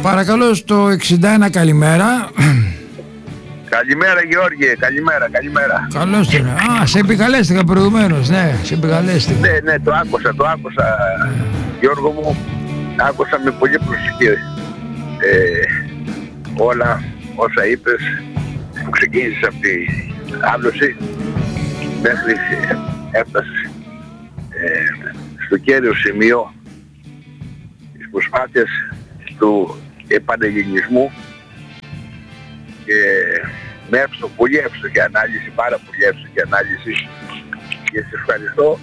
Παρακαλώ στο 61 καλημέρα. Καλημέρα Γεώργιε, καλημέρα. Καλώς τον. Σε επικαλέστηκα προηγουμένως, ναι, σε επικαλέστηκα. Ναι, το άκουσα Γιώργο μου, άκουσα με πολύ προσοχή όλα όσα είπες που ξεκίνησες από την άλωση μέχρι έφτασες στο κέριο σημείο της προσπάθειας του επανελληνισμού και με πολύ εύστοχη ανάλυση, πάρα πολύ εύστοχη ανάλυση, και σε ευχαριστώ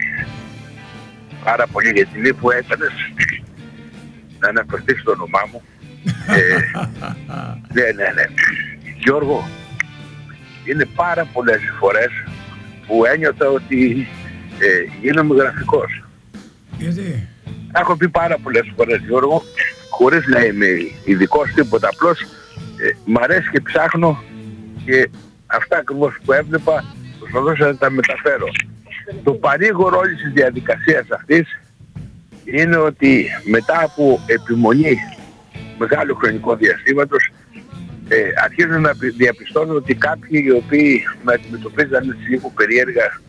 πάρα πολύ για την που έκανες να αναφερθείς στο όνομά μου. Ναι. Γιώργο, είναι πάρα πολλές φορές που ένιωθα ότι γίνομαι γραφικός. Γιατί? Έχω πει πάρα πολλές φορές, Γιώργο, χωρίς να είμαι ειδικός τίποτα, απλώς μ' αρέσει και ψάχνω, και αυτά ακριβώς που έβλεπα προσπαθούσα να τα μεταφέρω. Το παρήγορο όλης της διαδικασίας αυτής είναι ότι μετά από επιμονή μεγάλου χρονικού διαστήματος αρχίζουν να διαπιστώνουν ότι κάποιοι οι οποίοι με αντιμετωπίζαν λίγο περίεργα,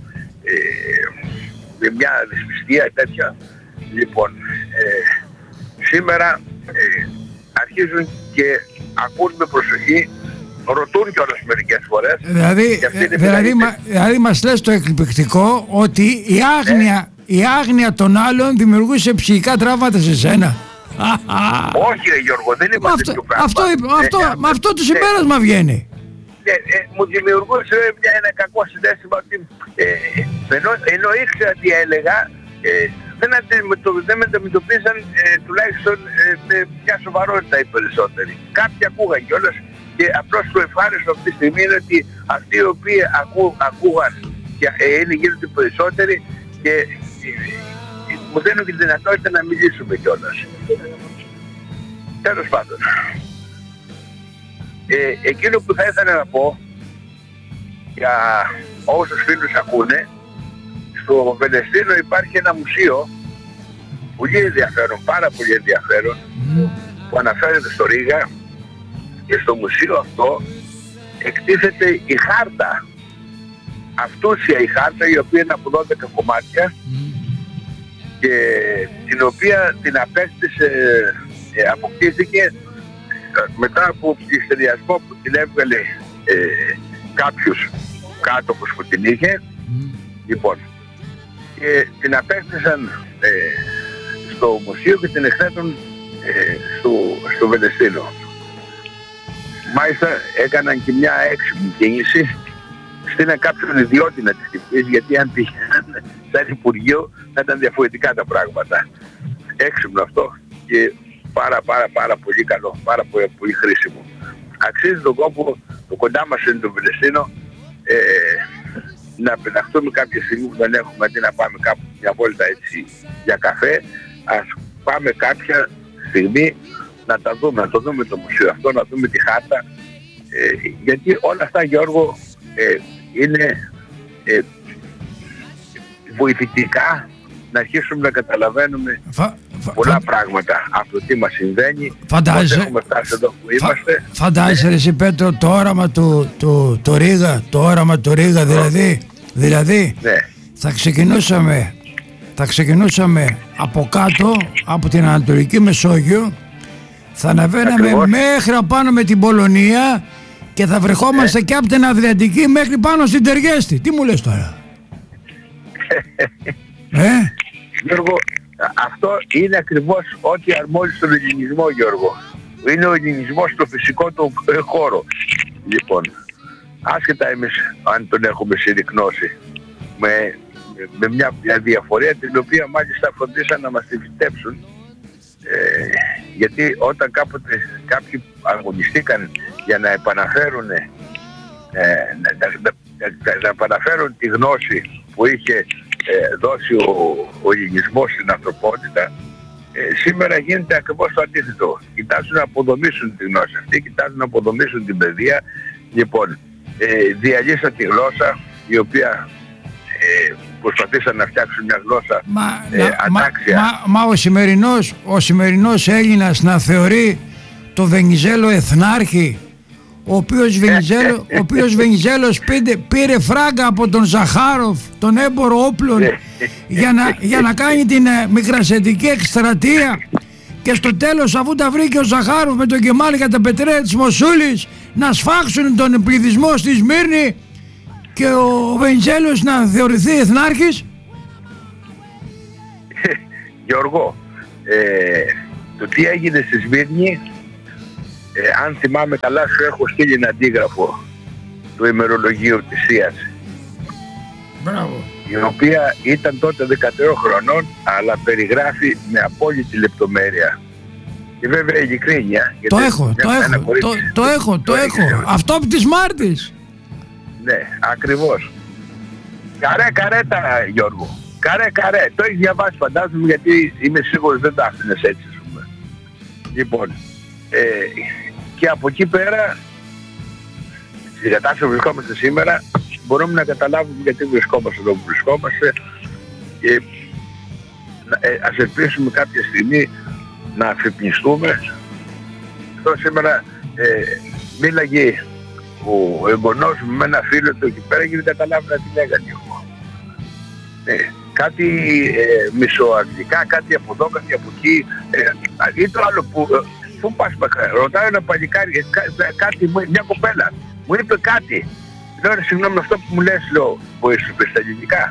με μια δυσπιστία τέτοια, λοιπόν σήμερα αρχίζουν και ακούν με προσοχή, ρωτούν κιόλας μερικές φορές. Δηλαδή μας λες το εκπληκτικό ότι η άγνοια των άλλων δημιουργούσε ψυχικά τραύματα σε σένα. Όχι ρε Γιώργο, δεν είπα τέτοιο πράγμα. Αυτό το συμπέρασμα βγαίνει. Μου δημιουργούσε ένα κακό συνέστημα ότι ενώ ήξερα τι έλεγα, δεν με αντιμετωπίζαν τουλάχιστον με μια σοβαρότητα οι περισσότεροι. Κάποιοι ακούγαν κιόλας, και απλώς το ευχάριστο αυτή τη στιγμή είναι ότι αυτοί οι οποίοι ακούγαν και γίνονται περισσότεροι και μου δίνουν τη δυνατότητα να μιλήσουμε κιόλας. Τέλος πάντων, εκείνο που θα ήθελα να πω για όσους φίλους ακούνε, στο Βελεστίνο υπάρχει ένα μουσείο πολύ ενδιαφέρον, πάρα πολύ ενδιαφέρον, που αναφέρεται στο Ρήγα, και στο μουσείο αυτό εκτίθεται η χάρτα, αυτούσια η χάρτα, η οποία είναι από 12 κομμάτια και την οποία την απέκτησε, αποκτήθηκε μετά από πληστηριασμό που την έβγαλε κάποιους κάτοχους που την είχε, λοιπόν, και την απέκτησαν στο μουσείο και την εκθέτουν στο Βελεστίνο. Μάλιστα έκαναν και μια έξυπνη κίνηση, στείλαν κάποιον ιδιώτη να τη χτυπήσει, γιατί αν πήγαιναν σαν Υπουργείο θα ήταν διαφορετικά τα πράγματα. Έξυπνο αυτό και πάρα πολύ καλό, πάρα πολύ χρήσιμο. Αξίζει τον κόπο, το κοντά μας είναι το Βελεστίνο, να πεταχτούμε κάποια στιγμή που δεν έχουμε, αντί να πάμε κάπου μια βόλτα έτσι για καφέ, ας πάμε κάποια στιγμή να τα δούμε, να το δούμε το μουσείο αυτό, να δούμε τη χάρτα, γιατί όλα αυτά, Γιώργο, είναι βοηθητικά να αρχίσουμε να καταλαβαίνουμε πολλά πράγματα από το τι μας συμβαίνει, πώς έχουμε φτάσει εδώ που είμαστε. Φαντάζεσαι εσύ Πέτρο το όραμα το Ρήγα, το όραμα του Ρήγα δηλαδή ναι. θα ξεκινούσαμε από κάτω, από την Ανατολική Μεσόγειο, θα αναβαίναμε μέχρι πάνω με την Πολωνία και θα βρεχόμαστε και από την Αδριατική μέχρι πάνω στην Τεργέστη. Τι μου λες τώρα? Γιώργο, αυτό είναι ακριβώς ό,τι αρμόζει στον ελληνισμό, Γιώργο. Είναι ο ελληνισμός στο φυσικό του χώρο. Λοιπόν, άσχετα εμείς αν τον έχουμε συρρυκνώσει με μια διαφορία, την οποία μάλιστα φροντίσαν να μας τη φυτέψουν, γιατί όταν κάποτε κάποιοι αγωνιστήκαν για να επαναφέρουν να επαναφέρουν τη γνώση που είχε δώσει ο ελληνισμός στην ανθρωπότητα, σήμερα γίνεται ακριβώς το αντίθετο. Κοιτάζουν να αποδομήσουν τη γνώση αυτή, κοιτάζουν να αποδομήσουν την παιδεία. Λοιπόν, διαλύσαν τη γλώσσα, η οποία προσπαθήσαν να φτιάξουν μια γλώσσα αντάξια. Μα ο σημερινός Έλληνας να θεωρεί το Βενιζέλο Εθνάρχη, ο οποίος Βενιζέλος πήρε φράγκα από τον Ζαχάροφ, τον έμπορο όπλων, για να κάνει την μικρασιατική εκστρατεία, και στο τέλος, αφού τα βρήκε ο Ζαχάροφ με τον Κεμάλ για τα πετρέλαια της Μοσούλης, να σφάξουν τον πληθυσμό στη Σμύρνη και ο Βενιζέλος να θεωρηθεί εθνάρχης. Γιώργο, το τι έγινε στη Σμύρνη, αν θυμάμαι καλά, σου έχω στείλει ένα αντίγραφο του ημερολογίου της ΣΥΑΣ. Μπράβο. Η οποία ήταν τότε 13 χρονών, αλλά περιγράφει με απόλυτη λεπτομέρεια. Και βέβαια ειλικρίνεια. Το έχω. Αυτό από τη Μάρτης. Ναι, ακριβώς. Καρέ Γιώργο. Καρέ. Το έχεις διαβάσει, φαντάζομαι, γιατί είμαι σίγουρος δεν τα άφηνες έτσι, ας πούμε. Λοιπόν, και από εκεί πέρα, στη κατάσταση που βρισκόμαστε σήμερα, μπορούμε να καταλάβουμε γιατί βρισκόμαστε εδώ που βρισκόμαστε, και ας ελπίσουμε κάποια στιγμή να αφυπνιστούμε. Αυτό σήμερα μίλαγε ο εγγονός μου με ένα φίλο του εκεί πέρα και δεν καταλάβαινα τι λέγανε εγώ. Κάτι μισοαγγλικά, κάτι από εδώ, κάτι από εκεί, ή το άλλο που πας, ρωτάει ένα παλικάρι, κάτι, μια κοπέλα, μου είπε κάτι. Λέω, συγγνώμη, αυτό που μου λες, λέω, που σου είπε στα ελληνικά.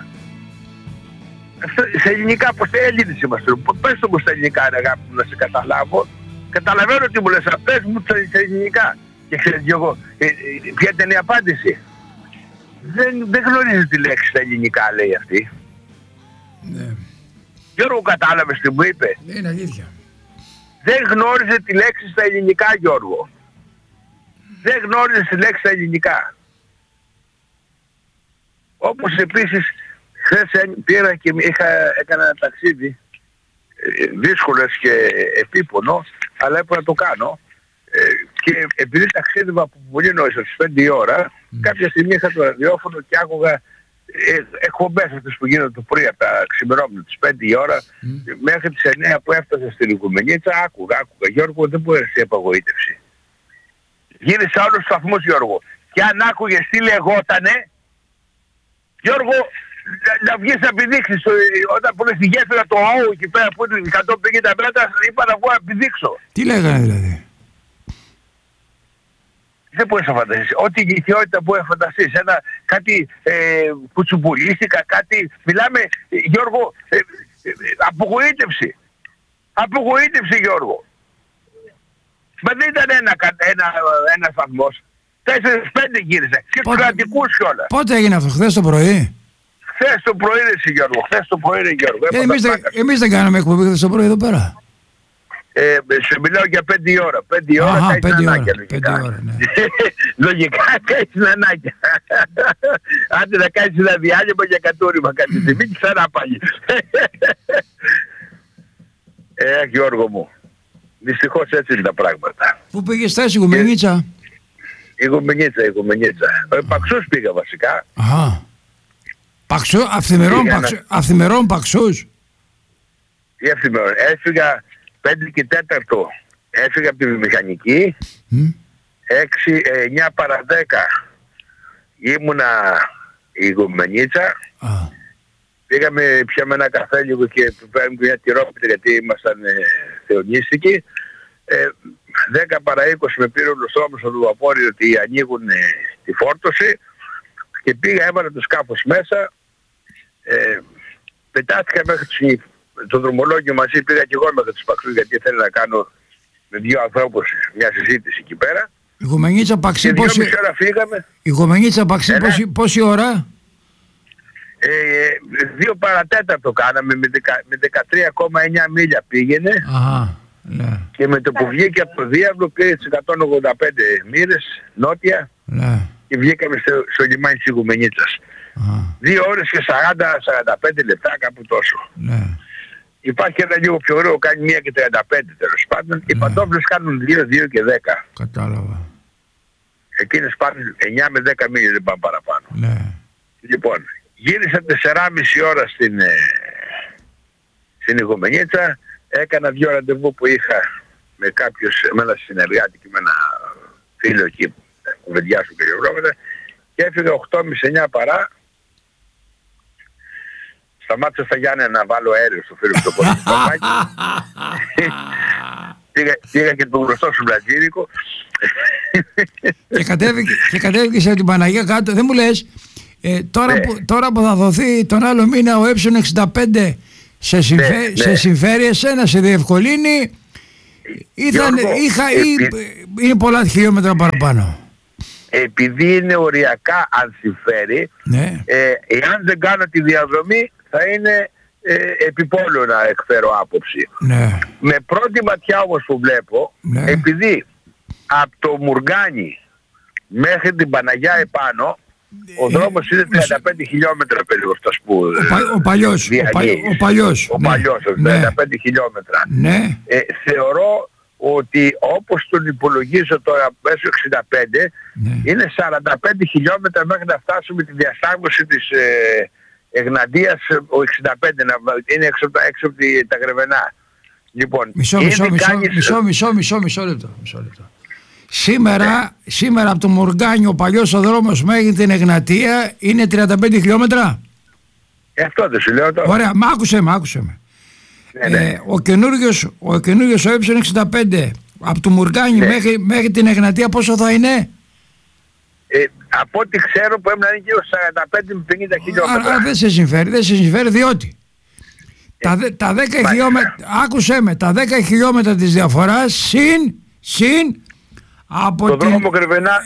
Σε ελληνικά, πως Έλληνες είμαστε, πες το μου στα ελληνικά, ρε αγάπη μου, να σε καταλάβω. Καταλαβαίνω τι μου λες, πες μου στα ελληνικά. Και ξέρεις κι εγώ, ποια ήταν η απάντηση. Δεν γνωρίζει τη λέξη στα ελληνικά, λέει αυτή. Ναι. Γιώργο, κατάλαβες τι μου είπε? Είναι αλήθεια. Δεν γνώριζε τη λέξη στα ελληνικά, Γιώργο. Δεν γνώριζε τη λέξη στα ελληνικά. Όπως επίσης, χθες πήρα και έκανα ένα ταξίδι, δύσκολες και επίπονο, αλλά έπρεπε να το κάνω. Και επειδή ταξίδευα από πολύ νωρίς, στις 5 η ώρα, κάποια στιγμή είχα το ραδιόφωνο και άκουγα εκπομπές αυτές που γίνονται το πρωί από τα ξημερώματα τις 5 η ώρα, μέχρι τις 9 που έφτασα στην Οικουμενίτσα, άκουγα. Γιώργο, δεν μπορεί να σε απογοήτευση. Γύρισα όλους τους σταθμούς, Γιώργο. Και αν άκουγες τι λεγότανε, Γιώργο, να βγεις να πηδήξεις. Όταν που είναι στη γέφυρα το ΟΟΥ εκεί πέρα που είναι 150 μέτρα, είπα να βγω να πηδήξω. Τι λέγανε δηλαδή? Δεν μπορείς να φανταστείς. Ό,τι ηλικιότητα μπορεί να φανταστείς. Κάτι κουτσουμπουλίστηκα, κάτι... Μιλάμε, Γιώργο, απογοήτευση. Απογοήτευση, Γιώργο. Μα δεν ήταν ένα σταθμός. 4-5 γύρισα. Και τους κρατικούς κιόλας. Πότε έγινε αυτό, χθες το πρωί? Χθες το πρωί, ρε Γιώργο. Χθες το πρωί, ρε Γιώργο. Εμείς δεν κάναμε εκπομπή χθες το πρωί εδώ πέρα. Σε μιλάω για 5 η ώρα. 5 η ώρα κάνεις νανάκια, λογικά. Ναι. Λογικά κάνεις νανάκια. Άντε να κάνεις ένα διάλειμμα για κατούριμα κάτι στιγμή και ξανά πάλι. Γιώργο μου, δυστυχώς έτσι είναι τα πράγματα. Πού πήγες θες, Οικουμενίτσα? Οικουμενίτσα. Παξούς πήγα βασικά. Αχα. Αυθημερών Παξούς. Τι αυθημερών? Έφυγα 5 και 4, έφυγα από τη βιομηχανική, 9 παρα 10 ήμουνα η Οικουμενίτσα, πήγαμε, πιάμε ένα καφέ λίγο και πέραμε μια τυρόπιτα γιατί ήμασταν θεονίστικοι. 10 παρα 20 με πήρε ο Λουστρόμος στο Λουβαπόρι ότι ανοίγουν τη φόρτωση και πήγα, έβαλα το σκάφος μέσα, πετάστηκα μέχρι το δρομολόγιο μαζί, πήγα και εγώ μέχρι τους Παξούς γιατί θέλω να κάνω με 2 ανθρώπους μια συζήτηση εκεί πέρα. Η Οικουμενίτσα Παξί, πόση ώρα? 2 παρατέταρτο κάναμε, με 13,9 μίλια πήγαινε. Αχα, ναι. Και με το που βγήκε από το διάβλο πήρε τις 185 μοίρες νότια, ναι. Και βγήκαμε στο λιμάνι της Οικουμενίτσας. 2 ώρες και 40-45 λεπτά, κάπου τόσο. Ναι. Υπάρχει ένα λίγο πιο ωραίο, κάνει 1 και 35 τέλος πάντων. Οι παντόφλες κάνουν 2 και 10. Κατάλαβα. Εκείνες πάνε 9 με 10 μίλια, δεν πάνε παραπάνω. Ναι. Λοιπόν, γύρισα 4,5 ώρα στην Οικουμενίτσα, έκανα 2 ραντεβού που είχα με ένα συνεργάτη και με ένα φίλο εκεί, κουβεντιάσου και γεωγράφητα, και έφυγα 8.30-9 παρά. Σταμάτησα στα Γιάννενα να βάλω αέριο στο φίλο μου το πόδι. Πήγα και το γνωστό σου Μπλατζήρικο. Και κατέβηκε από την Παναγία κάτω. Δεν μου λες, τώρα που θα δοθεί τον άλλο μήνα ο ε65 σε συμφέρει εσένα, σε διευκολύνει ή είναι πολλά χιλιόμετρα παραπάνω? Επειδή είναι οριακά αν συμφέρει, εάν δεν κάνω τη διαδρομή θα είναι επιπόλαιο να εκφέρω άποψη. Ναι. Με πρώτη ματιά όμως που βλέπω, επειδή από το Μουργάνι μέχρι την Παναγιά επάνω ο δρόμος είναι 35 χιλιόμετρα περίπου αυτός που ο παλιός, 35 χιλιόμετρα. Ναι. Θεωρώ ότι όπως τον υπολογίζω τώρα μέσω 65 είναι 45 χιλιόμετρα μέχρι να φτάσουμε τη διαστάγωση της Εγναντίας ο 65 είναι έξω από τα Γρεβενά. Λοιπόν, μισό λεπτό. Σήμερα από το Μουργάνι ο παλιός ο δρόμος μέχρι την Εγνατία είναι 35 χιλιόμετρα. Αυτό δεν σου λέω τώρα. Ωραία, άκουσε με. Ναι. Ο καινούργιος ο ε65 από το Μουργάνι μέχρι την Εγνατία πόσο θα είναι? Από ό,τι ξέρω πρέπει να είναι και 45 με 50 χιλιόμετρα. Άρα δεν σε συμφέρει διότι τα 10 χιλιόμετρα, άκουσέ με, τα 10 χιλιόμετρα της διαφοράς συν από το δρόμο Γρεβενά.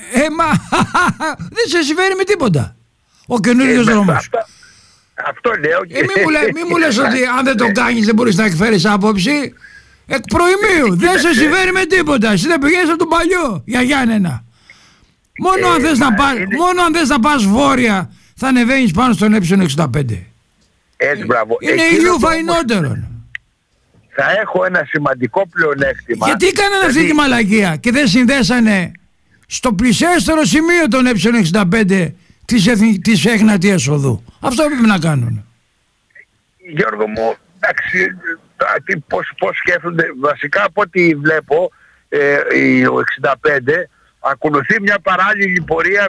Δεν σε συμφέρει με τίποτα ο καινούριος δρόμος. Αυτό λέω. Μη μου λες ότι αν δεν το κάνεις δεν μπορείς να εκφέρεις άποψη. Εκ προημίου δεν σε συμφέρει με τίποτα. Εσύ δεν πηγαίνεις από τον παλιό για Γιάννενα. Μόνο αν θες να πας βόρεια θα ανεβαίνεις πάνω στον ε65. Έτσι, μπράβο. Είναι ηλίου φαϊνότερο. Θα έχω ένα σημαντικό πλεονέκτημα. Γιατί έκαναν αυτή τη μαλακία και δεν συνδέσανε στο πλησιέστερο σημείο των ε65 της Εγνατίας οδού? Αυτό πρέπει να κάνουν. Γιώργο μου, εντάξει, πώς σκέφτονται. Βασικά από ό,τι βλέπω ο 65 ακολουθεί μια παράλληλη πορεία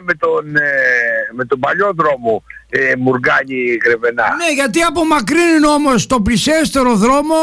με τον παλιό δρόμο Μουργάνι Γρεβενά. Ναι, γιατί απομακρύνουν όμως το πλησιέστερο δρόμο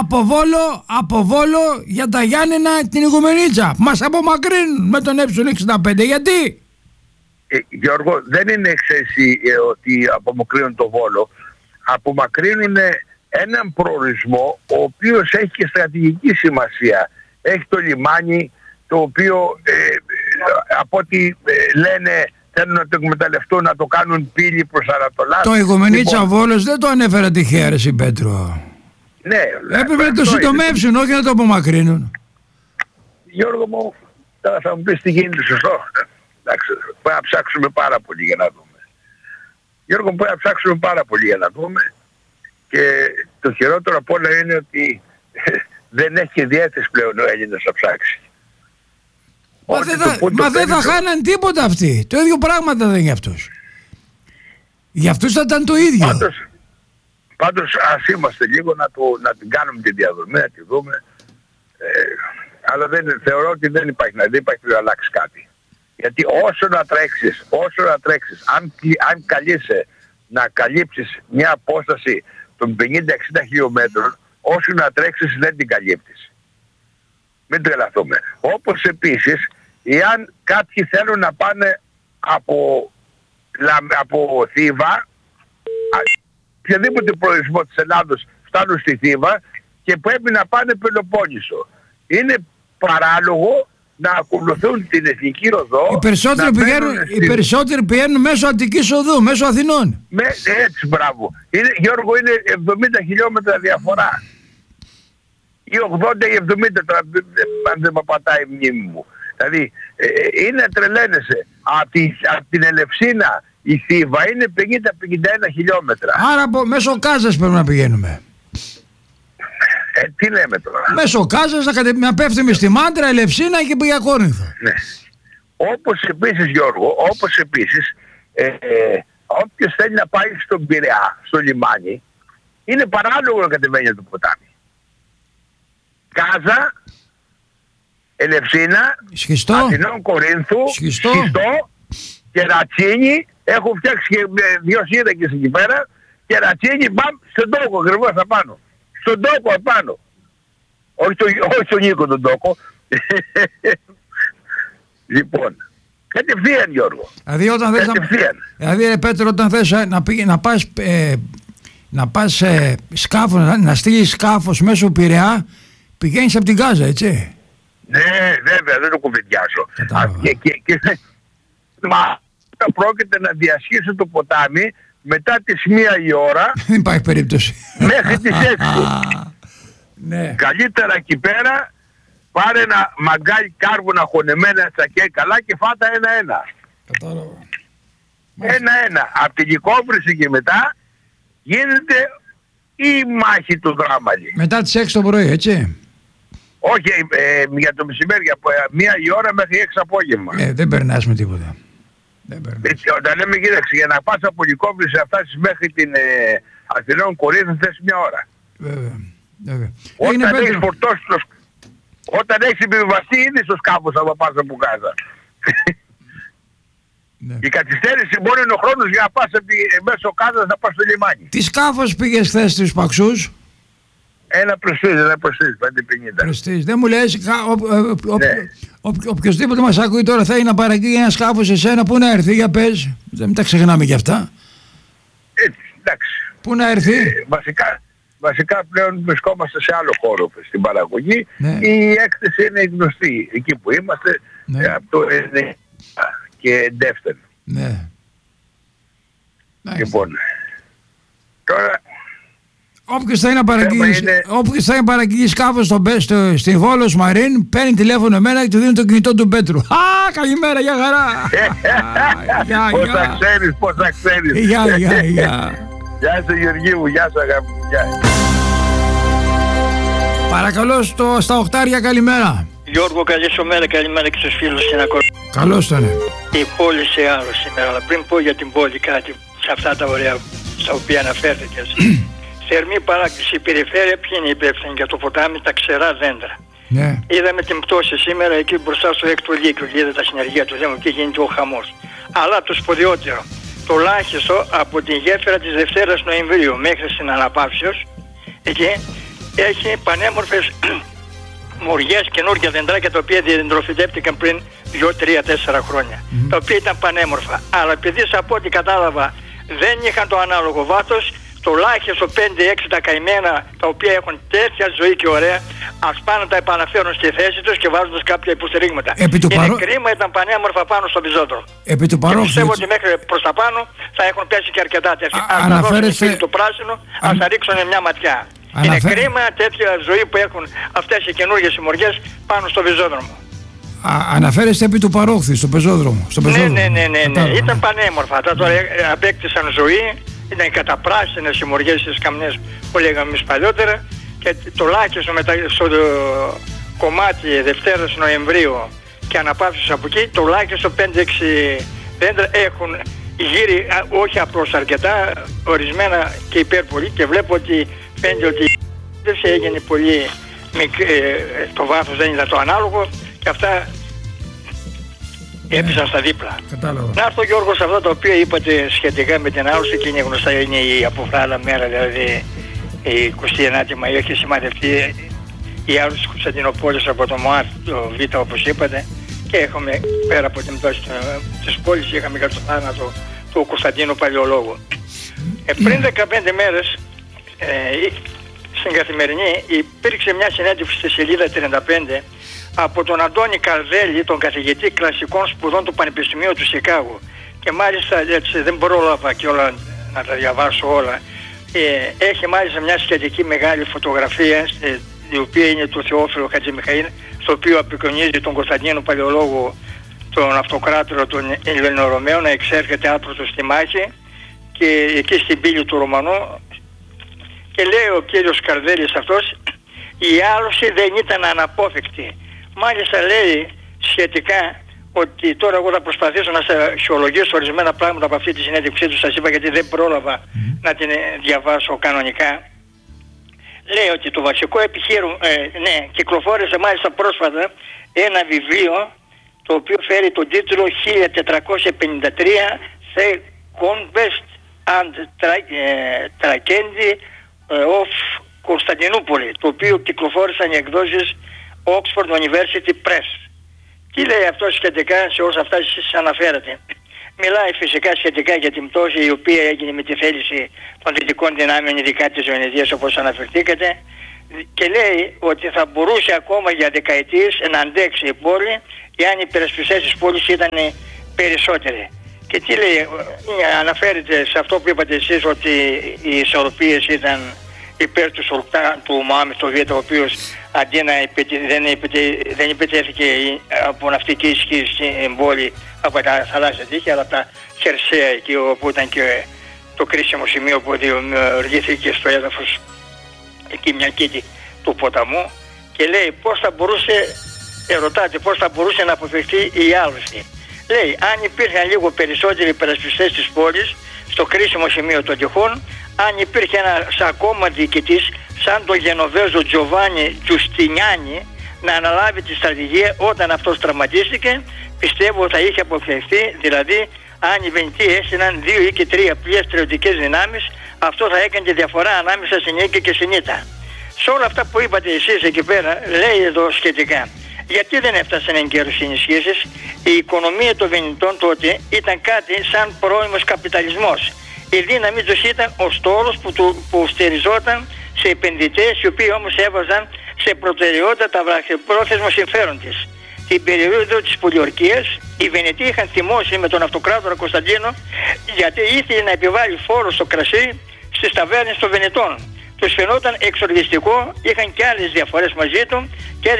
από Βόλο για τα Γιάννενα την Ιγουμενίτσα. Μας απομακρύνουν με τον ε65. Γιατί? Γιώργο, δεν είναι εξαίρεση ότι απομακρύνουν το Βόλο. Απομακρύνουν έναν προορισμό ο οποίος έχει και στρατηγική σημασία. Έχει το λιμάνι το οποίο από ό,τι λένε θέλουν να το εκμεταλλευτούν, να το κάνουν πύλη προς Ανατολά. Το Ιγουμενίτσα Βόλος δεν το ανέφερα τυχαία ρε Πέτρο. Ναι. Έπρεπε να το συντομεύσουν, όχι να το απομακρύνουν. Γιώργο μου, τώρα θα μου πεις τι γίνεται σωστό. Εντάξει, πρέπει να ψάξουμε πάρα πολύ για να δούμε. Γιώργο μου, πρέπει να ψάξουμε πάρα πολύ για να δούμε. Και το χειρότερο απ' όλα είναι ότι δεν έχει διάθεση πλέον ο Έλληνας να ψάξει. Μα δεν θα χάναν τίποτα αυτοί. Το ίδιο πράγμα θα είναι για αυτούς. Για αυτούς θα ήταν το ίδιο. Πάντως ας είμαστε λίγο να την κάνουμε τη διαδρομή, να τη δούμε. Αλλά θεωρώ ότι δεν υπάρχει να αλλάξει κάτι. Γιατί όσο να τρέξεις, αν καλείσαι να καλύψεις μια απόσταση των 50-60 χιλιόμετρων, όσο να τρέξεις δεν την καλύπτεις. Μην τρελαθούμε. Όπως επίσης, εάν κάποιοι θέλουν να πάνε από Θήβα, οποιοδήποτε προορισμό της Ελλάδος φτάνουν στη Θήβα και πρέπει να πάνε Πελοπόννησο. Είναι παράλογο να ακολουθούν την Εθνική Οδό. Οι περισσότεροι πηγαίνουν μέσω Αττικής Οδού, μέσω Αθηνών. Έτσι, μπράβο. Γιώργο, είναι 70 χιλιόμετρα διαφορά. Ή 80 ή 70, αν δεν με πατάει η μνήμη μου. Δηλαδή, είναι τρελαίνεσαι. Από την Ελευσίνα η Θήβα είναι 50-51 χιλιόμετρα. Άρα μέσω Κάζας πρέπει να πηγαίνουμε. Τι λέμε τώρα. Μέσω Κάζας να πέφτουμε στη Μάντρα, Ελευσίνα και για Κόρινθο. Ναι. Όπως επίσης, Γιώργο, όποιος θέλει να πάει στον Πειραιά, στο λιμάνι, είναι παράλογο να κατεβαίνει το ποτάμι. Κάζα, Ελευσίνα, Σχιστό. Αθηνών Κορίνθου, Σχιστό. Και ρατσίνι. Έχω φτιάξει και 2 σύρακες εκεί πέρα. Και ρατσίνι, μπαμ, στον τόκο ακριβώς απάνω. Στον τόκο απάνω. Όχι στον Νίκο τον τόκο. Λοιπόν, κατευθείαν, Γιώργο. Δηλαδή όταν θες δηλαδή Πέτρο, όταν θες να πας σκάφος, να στείλεις σκάφος μέσω Πειραιά, πηγαίνεις από την Γάζα, έτσι. Ναι, βέβαια, δεν το κουβεντιάσω. Μα πρόκειται να διασχίσω το ποτάμι μετά τις 1 η ώρα. Δεν υπάρχει περίπτωση. Μέχρι τις 6. Ναι. Καλύτερα εκεί πέρα πάρε ένα μαγκάλι κάρβουνα χωνεμένα τσακέ καλά και φάτα 1-1. Κατάλαβα. 1-1. Από την Λυκόβρηση και μετά γίνεται η μάχη του Δράμαλη. Μετά τις 6 το πρωί, έτσι. Όχι, για το μεσημέρι, από 1 η ώρα μέχρι 6 απόγευμα. Δεν περνάς με τίποτα. Έτσι, όταν λέμε κοίταξε, για να πας από Λυκόβρηση να φτάσεις μέχρι την Αθηνών Κορίνθου θες 1 ώρα. Βέβαια. Όταν έχεις επιβιβαστεί ήδη στο σκάφος θα πας από Γάζα. Ναι. Η καθυστέρηση μπορεί είναι ο χρόνος για να πας μέσω Γάζας να πας στο λιμάνι. Τι σκάφος πήγες χθες στους Παξούς? Ένα Πρεστίζ, 550. Πρεστίζ. Δεν μου λες, οποιοςδήποτε μας ακούει τώρα θέλει να παραγγείλει ένα σκάφος σε σένα, πού να έρθει, για πες. Δεν τα ξεχνάμε κι αυτά. Έτσι, εντάξει. Πού να έρθει. Βασικά πλέον βρισκόμαστε σε άλλο χώρο στην παραγωγή. Ναι. Η έκθεση είναι γνωστή. Εκεί που είμαστε, ναι. Από το 9 και δεύτερο. Ναι. Λοιπόν, τώρα... Όποιος θα είναι να παραγγείλει σκάφος στη Βόλος Μαρίν, παίρνει τηλέφωνο εμένα και του δίνει το κινητό του Πέτρου. Α, καλημέρα, για χαρά. Πώς θα ξέρεις. Γεια. Γεια σου Γεωργί μου, γεια σου αγάπη μου. Παρακαλώ στα οχτάρια, καλημέρα. Γιώργο, καλή σου μέρα, καλημέρα και στους φίλους στην ακόρ. Καλώς τον. Η πόλη σε άλλο σήμερα, αλλά πριν πω για την πόλη κάτι σε αυτά τα ωραία στα οποία αναφέρθηκες. Θερμή παράκληση, η περιφέρεια ποιοι είναι υπεύθυνοι για το ποτάμι, τα ξερά δέντρα. Ναι. Είδαμε την πτώση σήμερα εκεί μπροστά στο έκτο λύκειο, είδατε τα συνεργεία του Δήμου και γίνεται ο χαμός. Αλλά το σπουδαιότερο, τουλάχιστον από την γέφυρα της Δευτέρας Νοεμβρίου μέχρι στην Αναπαύσεως, εκεί έχει πανέμορφες μοριές, καινούργια δεντράκια τα οποία διεντροφυτεύτηκαν πριν 2-3-4 χρόνια. Τα οποία ήταν πανέμορφα. Αλλά επειδή από ό,τι κατάλαβα δεν είχαν το ανάλογο βάθος, τουλάχιστον 5-6 τα καημένα τα οποία έχουν τέτοια ζωή και ωραία, ας πάνε να τα επαναφέρουν στη θέση τους και βάζοντας κάποια υποστηρίγματα. Είναι κρίμα, ήταν πανέμορφα πάνω στο πεζόδρομο. Επί του παρόχου. Πιστεύω ότι μέχρι προς τα πάνω θα έχουν πέσει και αρκετά τέτοια. Ας τα δώσουν το πράσινο, ας τα ρίξουν μια ματιά. Είναι κρίμα τέτοια ζωή που έχουν αυτές οι καινούργιες συμμοριές πάνω στο πεζόδρομο. Αναφέρεστε επί του παρόχθη, στο πεζόδρομο. Ναι. Ήταν πανέμορφα. Τώρα απέκτησαν ζωή. Ήταν καταπράσινες συμμοριές στις καμνές που λέγαμε εμείς παλιότερα και τουλάχιστον στο κομμάτι Δευτέρας Νοεμβρίου και αναπαύσεις από εκεί τουλάχιστον 5-6 δέντρα έχουν γύρει, όχι απλώς αρκετά, ορισμένα και υπερπολί και βλέπω ότι φαίνεται ότι έγινε πολύ το βάθος δεν ήταν το ανάλογο και αυτά έπεσαν στα δίπλα. Κατάλαβα. Να έρθω Γιώργο σε αυτά τα οποία είπατε σχετικά με την άρρωση και είναι γνωστά, είναι η αποφράδα μέρα, δηλαδή η 29η Μαΐου έχει σημαδευτεί η άρρωση της Κωνσταντινούπολης από το ΜΟΑΤ, το Β όπως είπατε και έχουμε πέρα από την πτώση της πόλης είχαμε και το θάνατο του Κωνσταντίνου Παλαιολόγου. Πριν 15 μέρες στην Καθημερινή υπήρξε μια συνέντευξη στη σελίδα 35 από τον Αντώνη Καρδέλη, τον καθηγητή κλασικών σπουδών του Πανεπιστημίου του Σικάγου και μάλιστα έτσι, δεν πρόλαβα και όλα να τα διαβάσω όλα, έχει μάλιστα μια σχετική μεγάλη φωτογραφία η οποία είναι του Θεόφιλου Χατζημιχαήλ, στο οποίο απεικονίζει τον Κωνσταντίνο Παλαιολόγο, τον αυτοκράτορα των Ελληνορωμαίων, να εξέρχεται άπρωτος στη μάχη και εκεί στην πύλη του Ρωμανού και λέει ο κύριος Καρδέλης αυτός, η άρρωση δεν ήταν αναπόφευκτη. Μάλιστα λέει σχετικά ότι τώρα εγώ θα προσπαθήσω να σε αξιολογήσω ορισμένα πράγματα από αυτή τη συνέντευξή του, σας είπα γιατί δεν πρόλαβα να την διαβάσω κανονικά. λέει ότι το βασικό επιχείρημα, κυκλοφόρησε μάλιστα πρόσφατα ένα βιβλίο το οποίο φέρει τον τίτλο 1453 The Conquest and Tragedy of Κωνσταντινούπολη, το οποίο κυκλοφόρησαν οι εκδόσεις Oxford University Press. Τι λέει αυτό σχετικά σε όσα αυτά εσείς αναφέρατε? Μιλάει φυσικά σχετικά για την πτώση η οποία έγινε με τη θέληση των δυτικών δυνάμεων, ειδικά της Βενετίας όπως αναφερθήκατε, και λέει ότι θα μπορούσε ακόμα για δεκαετίες να αντέξει η πόλη εάν οι υπερασπιστές της πόλης ήταν περισσότεροι. Και τι λέει? Αναφέρεται σε αυτό που είπατε εσείς, ότι οι ισορροπίες ήταν υπέρ του Σουλτάν του Μωάμεθ το Β, ο οποίος αντί να δεν υπετέθηκε από ναυτική ισχύ στην πόλη από τα θαλάσσια τείχη, αλλά από τα χερσαία εκεί όπου ήταν και το κρίσιμο σημείο που δημιουργήθηκε στο έδαφος εκεί μια κήτη του ποταμού. Και λέει πώς θα μπορούσε, ρωτάτε πώς θα μπορούσε να αποφευχθεί η άλωση. Λέει αν υπήρχαν λίγο περισσότεροι υπερασπιστές της πόλης στο κρίσιμο σημείο των τυχών, αν υπήρχε ένας ακόμα διοικητής σαν τον Γενοβέζο Τζοβάνι Τζουστινιάνι να αναλάβει τη στρατηγία όταν αυτός τραυματίστηκε, πιστεύω θα είχε αποφευχθεί. Δηλαδή αν οι Βενετοί έστειλαν 2 ή και 3 πλοία στρατιωτικές δυνάμεις, αυτό θα έκανε τη διαφορά ανάμεσα στην νίκη και στην ήττα. Σε όλα αυτά που είπατε εσείς εκεί πέρα, λέει εδώ σχετικά, γιατί δεν έφτασαν εγκαίρως οι ενισχύσεις? Η οικονομία των Βενετών τότε ήταν κάτι σαν πρώιμος καπιταλισμός. Η δύναμη τους ήταν ο στόλος που στηριζόταν σε επενδυτές, οι οποίοι όμως έβαζαν σε προτεραιότητα τα βραχυπρόθεσμα συμφέρον της. Την περίοδο της πολιορκίας οι Βενετοί είχαν θυμώσει με τον αυτοκράτορα Κωνσταντίνο, γιατί ήθελε να επιβάλλει φόρο στο κρασί στις ταβέρνες των Βενετών. Τους φαινόταν εξοργιστικό, είχαν και άλλες διαφορές μαζί του και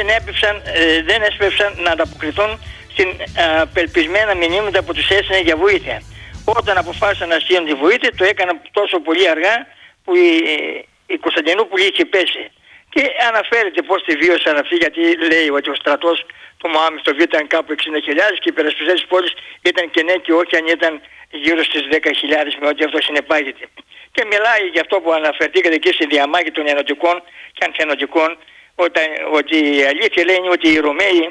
δεν έσπευσαν να ανταποκριθούν στην απελπισμένα μηνύματα που τους έστειλε για βοήθεια. Όταν αποφάσισαν να στείλουν τη βοήθεια, το έκαναν τόσο πολύ αργά που η Κωνσταντινούπολη είχε πέσει. Και αναφέρεται πώς τη βίωσαν αυτή, γιατί λέει ότι ο στρατός του Μωάμεθ το Β ήταν κάπου 60.000 και οι υπερασπιστές της πόλης ήταν και ναι και όχι αν ήταν γύρω στις 10.000 με ό,τι αυτό συνεπάγεται. Και μιλάει για αυτό που αναφερθήκατε εκεί στη διαμάχη των ενωτικών και ανθενωτικών, ότι η αλήθεια λέει είναι ότι οι Ρωμαίοι,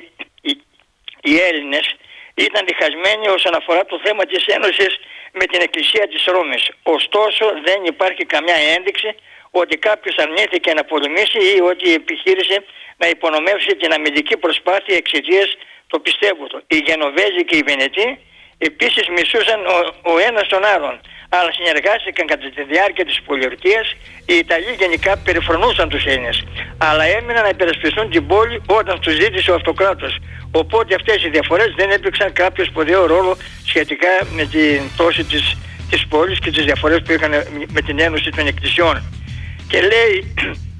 οι Έλληνες, ήταν διχασμένοι όσον αφορά το θέμα της ένωσης με την Εκκλησία της Ρώμης. Ωστόσο δεν υπάρχει καμιά ένδειξη ότι κάποιος αρνήθηκε να πολεμήσει ή ότι επιχείρησε να υπονομεύσει την αμυντική προσπάθεια εξαιτίας το πιστεύω του. Οι Γενοβέζοι και οι Βενετοί επίσης μισούσαν ο ένας τον άλλον, αλλά συνεργάστηκαν κατά τη διάρκεια της πολιορκίας. Οι Ιταλοί γενικά περιφρονούσαν τους Έλληνες, αλλά έμειναν να υπερασπιστούν την πόλη όταν τους ζήτησε ο αυτοκράτορας. Οπότε αυτές οι διαφορές δεν έπαιξαν κάποιο σπουδαίο ρόλο σχετικά με την πτώση της πόλης και τις διαφορές που είχαν με την ένωση των εκκλησιών. Και λέει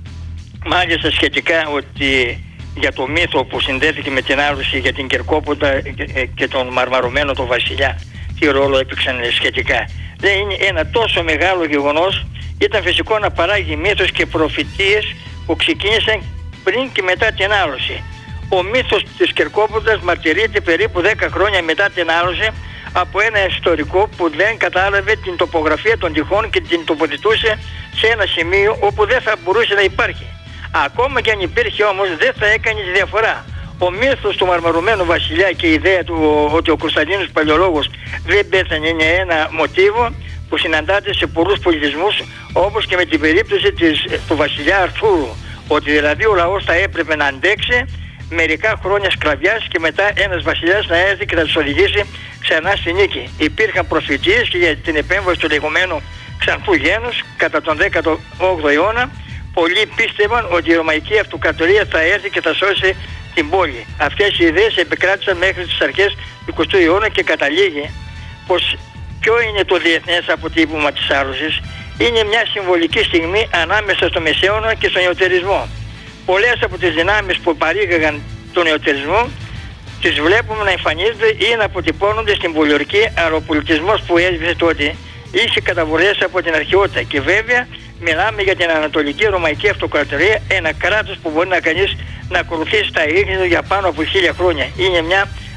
μάλιστα σχετικά ότι για το μύθο που συνδέθηκε με την άλωση για την Κερκόποντα και τον μαρμαρωμένο τον βασιλιά, τι ρόλο έπαιξαν σχετικά. Δεν είναι ένα τόσο μεγάλο γεγονός, ήταν φυσικό να παράγει μύθος και προφητείες που ξεκίνησαν πριν και μετά την άλωση. Ο μύθος της Κερκόποντας μαρτυρείται περίπου 10 χρόνια μετά την άλωση από ένα ιστορικό που δεν κατάλαβε την τοπογραφία των τυχών και την τοποθετούσε σε ένα σημείο όπου δεν θα μπορούσε να υπάρχει. Ακόμα και αν υπήρχε όμως δεν θα έκανε τη διαφορά. Ο μύθος του μαρμαρωμένου βασιλιά και η ιδέα του ότι ο Κωνσταντίνος Παλαιολόγος δεν πέθανε είναι ένα μοτίβο που συναντάται σε πολλούς πολιτισμούς, όπως και με την περίπτωση του βασιλιά Αρθούρου, ότι δηλαδή ο λαός θα έπρεπε να αντέξει μερικά χρόνια σκλαβιάς και μετά ένας βασιλιάς να έρθει και να τους οδηγήσει ξανά στη νίκη. Υπήρχαν προφητείες και για την επέμβαση του λεγόμενου ξανθού γένους κατά τον 18ο αιώνα. Πολλοί πίστευαν ότι η Ρωμαϊκή Αυτοκρατορία θα έρθει και θα σώσει την πόλη. Αυτές οι ιδέες επικράτησαν μέχρι τις αρχές του 20ου αιώνα και καταλήγει πως ποιο είναι το διεθνές αποτύπωμα της άλωσης? Είναι μια συμβολική στιγμή ανάμεσα στο Μεσαίωνα και στον Νεωτερισμό. Πολλές από τις δυνάμεις που παρήγαγαν τον νεωτερισμό τις βλέπουμε να εμφανίζονται ή να αποτυπώνονται στην πολιορκή, αλλά ο πολιτισμός που έσβησε τότε είχε καταβολές από την αρχαιότητα. Και βέβαια μιλάμε για την Ανατολική Ρωμαϊκή Αυτοκρατορία, ένα κράτος που μπορεί να κανείς να ακολουθήσει τα ίχνη για πάνω από 1000 χρόνια. Είναι μια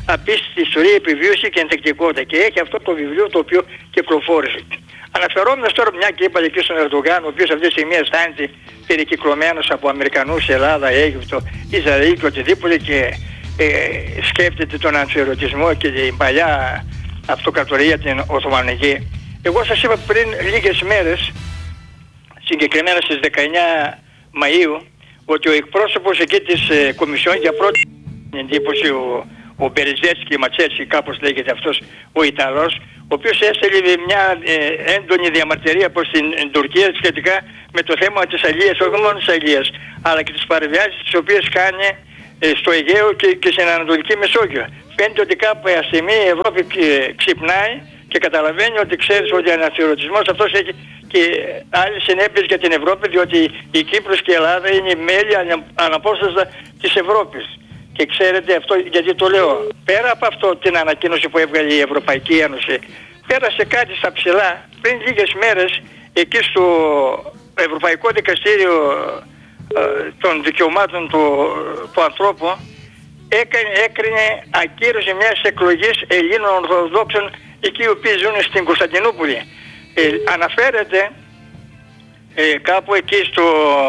απίστευτη ιστορία, επιβίωση και ενδεικτικότητα. Και έχει αυτό το βιβλίο το οποίο κυκλοφόρησε. Αναφερόμενος τώρα, μια και είπατε και στον Ερντογάν, ο οποίος αυτή τη στιγμή αισθάνεται περικυκλωμένος από Αμερικανούς, Ελλάδα, Αίγυπτο, Ισραήλ και οτιδήποτε, και σκέφτεται τον αντιερωτισμό και την παλιά αυτοκρατορία την Οθωμανική. Εγώ σας είπα πριν λίγες μέρες, συγκεκριμένα στις 19 Μαΐου, ότι ο εκπρόσωπος εκεί της Κομισιόν, για πρώτη εντύπωση ο Μπεριζέτσκι, Ματσέτσκι κάπως λέγεται αυτός ο Ιταλός, ο οποίος έστειλε μια έντονη διαμαρτυρία προς την Τουρκία σχετικά με το θέμα της αλίας, όχι μόνο της αλίας, αλλά και τις παρεμβάσεις τις οποίες κάνει στο Αιγαίο και στην Ανατολική Μεσόγειο. Φαίνεται ότι κάπου στιγμή η Ευρώπη ξυπνάει και καταλαβαίνει ότι ξέρεις ότι ο αναθεωρητισμός αυτός έχει και άλλες συνέπειες για την Ευρώπη, διότι η Κύπρος και η Ελλάδα είναι μέλη αναπόσπαστα της Ευρώπης. Και ξέρετε αυτό γιατί το λέω. Πέρα από αυτό την ανακοίνωση που έβγαλε η Ευρωπαϊκή Ένωση, πέρασε κάτι στα ψηλά πριν λίγες μέρες εκεί στο Ευρωπαϊκό Δικαστήριο των Δικαιωμάτων του Ανθρώπου, έκρινε ακύρωση μιας εκλογής Ελλήνων Ορθοδόξων εκεί οι οποίοι ζουν στην Κωνσταντινούπολη. Αναφέρεται κάπου εκεί στο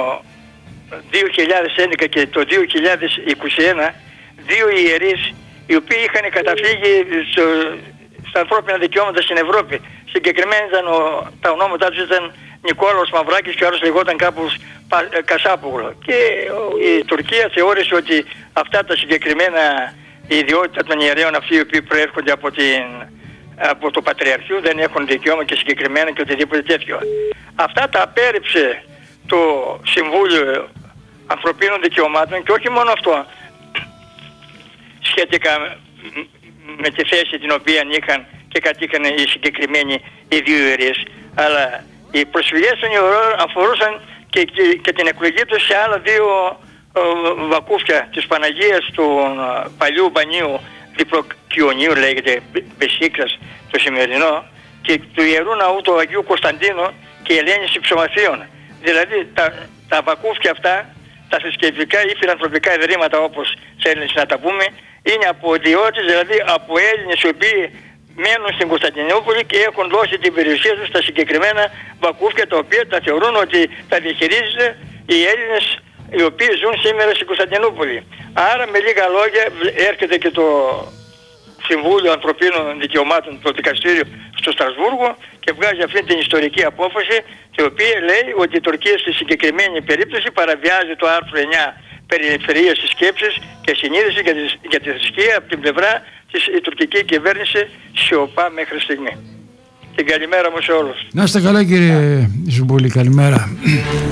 2011 και το 2021 δύο ιερείς οι οποίοι είχαν καταφύγει στα ανθρώπινα δικαιώματα στην Ευρώπη. Συγκεκριμένα τα ονόματά τους ήταν Νικόλαος Μαυράκης και ο άλλος λεγόταν κάπως Κασάπογλου. Και η Τουρκία θεώρησε ότι αυτά τα συγκεκριμένα η ιδιότητα των ιερέων αυτοί οι οποίοι προέρχονται από το Πατριαρχείο δεν έχουν δικαίωμα και συγκεκριμένα και οτιδήποτε τέτοιο. Αυτά τα απέρριψε το Συμβούλιο Ανθρωπίνων Δικαιωμάτων και όχι μόνο αυτό, σχετικά με τη θέση την οποία είχαν και κατήχαν οι συγκεκριμένοι οι δύο ιερείς, αλλά οι προσφυγές των ιερών αφορούσαν και την εκλογή τους σε άλλα δύο βακούφια της Παναγίας του παλιού μπανίου Διπλοκιονίου, λέγεται Μπεσίκτας το σημερινό, και του Ιερού Ναού του Αγίου Κωνσταντίνου και Ελένης Υψομαθίων. Δηλαδή τα βακούφια αυτά, τα θρησκευτικά ή φιλανθρωπικά ιδρύματα όπως θέλεις να τα πούμε, είναι από ιδιώτες, δηλαδή από Έλληνες οι οποίοι μένουν στην Κωνσταντινούπολη και έχουν δώσει την περιουσία τους στα συγκεκριμένα βακούφια, τα οποία τα θεωρούν ότι τα διαχειρίζονται οι Έλληνες οι οποίοι ζουν σήμερα στην Κωνσταντινούπολη. Άρα με λίγα λόγια έρχεται και το Συμβούλιο Ανθρωπίνων Δικαιωμάτων, το δικαστήριο στο Στρασβούργο, και βγάζει αυτή την ιστορική απόφαση, η οποία λέει ότι η Τουρκία στη συγκεκριμένη περίπτωση παραβιάζει το άρθρο 9 περί ελευθερίας της σκέψης και συνείδηση για τη θρησκεία. Από την πλευρά της η τουρκική κυβέρνηση σιωπά μέχρι στιγμή. Και καλημέρα μου σε όλους. Να είστε καλά κύριε Ζουμπούλη, καλημέρα.